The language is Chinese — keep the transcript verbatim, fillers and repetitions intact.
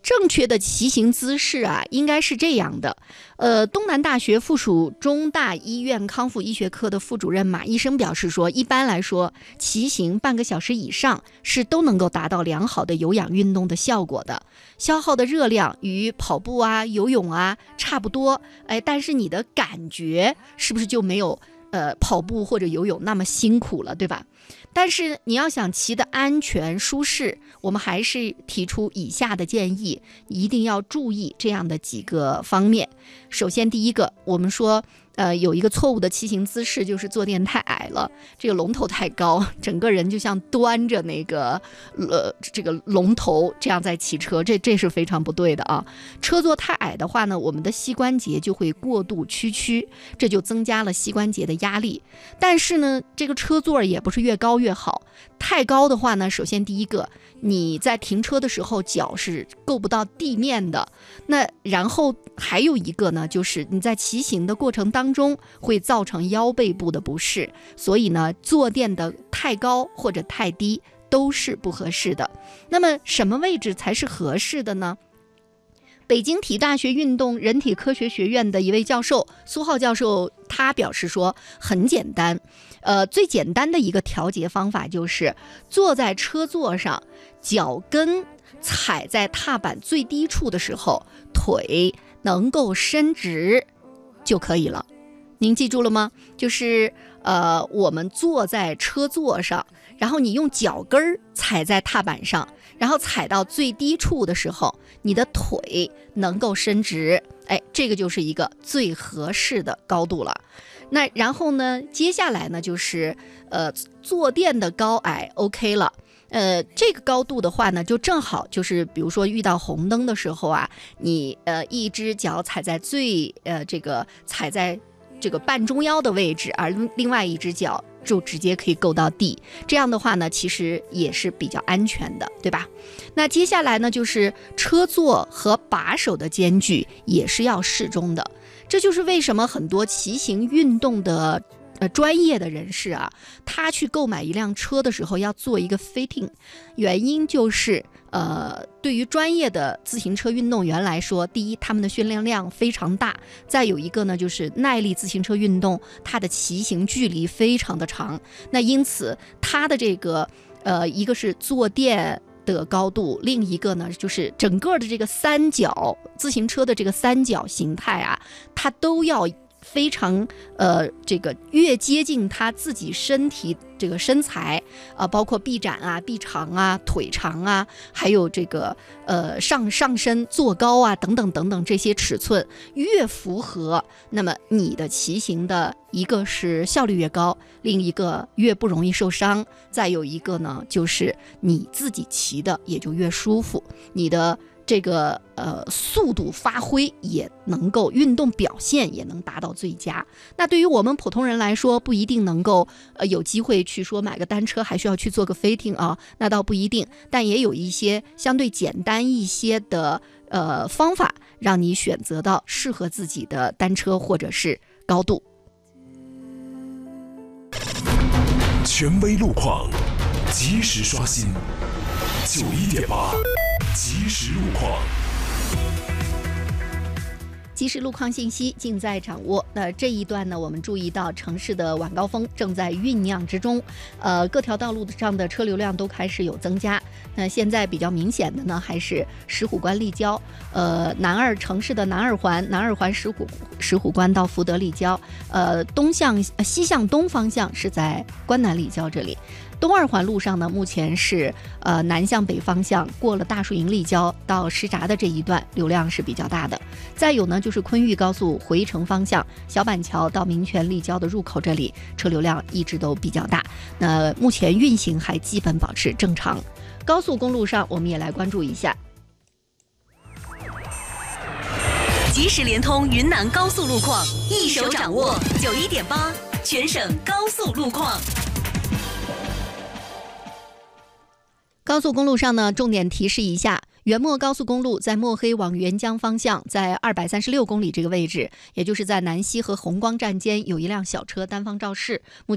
正确的骑行姿势啊，应该是这样的。呃，东南大学附属中大医院康复医学科的副主任马医生表示说，一般来说，骑行半个小时以上是都能够达到良好的有氧运动的效果的，消耗的热量与跑步啊、游泳啊差不多。哎，但是你的感觉是不是就没有呃跑步或者游泳那么辛苦了，对吧？但是你要想骑得安全舒适，我们还是提出以下的建议，一定要注意这样的几个方面。首先第一个，我们说呃，有一个错误的骑行姿势，就是坐垫太矮了，这个龙头太高，整个人就像端着那个呃这个龙头这样在骑车，这这是非常不对的啊。车座太矮的话呢，我们的膝关节就会过度屈曲，这就增加了膝关节的压力。但是呢，这个车座也不是越高越好，太高的话呢，首先第一个，你在停车的时候脚是够不到地面的，那然后还有一个呢，就是你在骑行的过程当中会造成腰背部的不适，所以呢，坐垫的太高或者太低都是不合适的。那么什么位置才是合适的呢？北京体育大学运动人体科学学院的一位教授苏浩教授，他表示说很简单，呃，最简单的一个调节方法就是坐在车座上，脚跟踩在踏板最低处的时候，腿能够伸直就可以了。您记住了吗？就是呃，我们坐在车座上，然后你用脚跟踩在踏板上，然后踩到最低处的时候，你的腿能够伸直，哎，这个就是一个最合适的高度了。那然后呢，接下来呢就是呃坐垫的高矮 OK 了。呃，这个高度的话呢，就正好就是比如说遇到红灯的时候啊，你呃一只脚踩在最呃这个踩在这个半中腰的位置，而另外一只脚就直接可以够到地，这样的话呢，其实也是比较安全的，对吧？那接下来呢，就是车座和把手的间距也是要适中的，这就是为什么很多骑行运动的呃，专业的人士啊，他去购买一辆车的时候要做一个 fitting， 原因就是呃，对于专业的自行车运动员来说，第一，他们的训练量非常大，再有一个呢，就是耐力自行车运动，它的骑行距离非常的长，那因此它的这个呃，一个是坐垫的高度，另一个呢就是整个的这个三角自行车的这个三角形态啊，它都要非常呃，这个越接近他自己身体这个身材啊、呃，包括臂展啊、臂长啊、腿长啊，还有这个呃上上身坐高啊等等等等这些尺寸越符合，那么你的骑行的一个是效率越高，另一个越不容易受伤，再有一个呢就是你自己骑的也就越舒服，你的这个呃速度发挥也能够，运动表现也能达到最佳。那对于我们普通人来说，不一定能够呃有机会去说买个单车还需要去做个 fitting 啊，那倒不一定，但也有一些相对简单一些的呃方法，让你选择到适合自己的单车或者是高度。 权威路况，及时刷新，九一点八。即时路况， 即时路况信息尽在掌握。那这一段呢，我们注意到城市的晚高峰正在酝酿之中，呃，各条道路上的车流量都开始有增加。那现在比较明显的呢，还是石虎关立交，呃，南二城市的南二环，南二环石虎石虎关到福德立交，呃，东向西向东方向是在关南立交这里。东二环路上呢，目前是呃南向北方向过了大树营立交到石闸的这一段流量是比较大的。再有呢，就是昆玉高速回程方向小板桥到民权立交的入口这里车流量一直都比较大，那目前运行还基本保持正常。高速公路上我们也来关注一下， 即时联通云南高速路况，一手掌握九一点八全省高速路况。 高速公路上呢，重点提示一下，元墨高速公路在墨黑往沅江方向，在二百三十六公里这个位置，也就是在南溪和红光站间有一辆小车单方肇事，目前